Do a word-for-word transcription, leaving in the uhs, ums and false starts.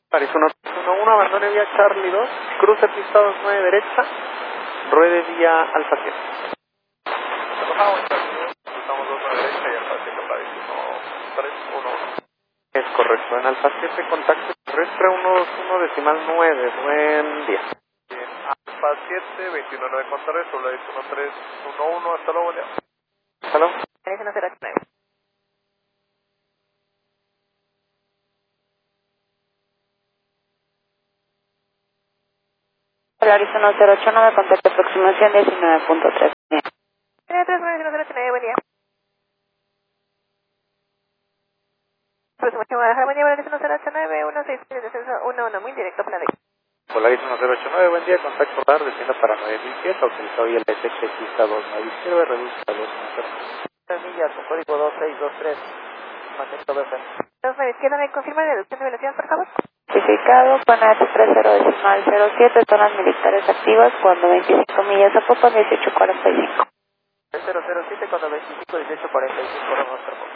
París uno uno uno, abandone vía Charlie dos, cruce pista dos nueve derecha, ruede vía Alfa siete. Cruzamos dos nueve derecha y Alfa siete, París uno tres uno uno. Es correcto, en Alfa siete contacto terrestre uno dos uno decimal nueve, buen día. Bien, Alfa siete, veintiuno nueve con terrestre, Volaris uno tres uno uno, hasta luego, Leo. Hasta luego. uno cero nueve. Volaris uno cero ocho nueve, contacto aproximación diecinueve punto tres. tres nueve uno cero ocho nueve, buen día. Aproximación Guadalajara, buen día, Volaris uno cero ocho nueve, uno seis, descenso uno uno, muy directo, plan de... Volaris uno cero ocho nueve, buen día, contacto radar, descienda para nueve mil pies, autorizado vía la S X pista dos nueve cero, reduce a dos uno cero. tres millas con código dos seis dos tres, mantenido verde. dos nueve izquierda, ¿me confirma la reducción de velocidad, por favor? Certificado, P A N A H tres cero decimal cero siete, zonas militares activas, cuando veinticinco millas a Popa, dieciocho cuarenta y cinco. cero cero siete, cuando veinticinco, dieciocho cuarenta y cinco,